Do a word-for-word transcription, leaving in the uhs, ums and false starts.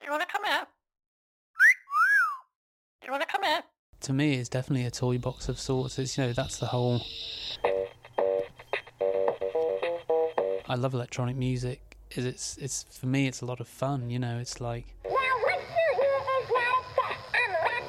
you want to come here? Do you want to come here? To me, it's definitely a toy box of sorts. It's, you know, that's the whole... I love electronic music. Is it's it's for me, it's a lot of fun. You know, it's like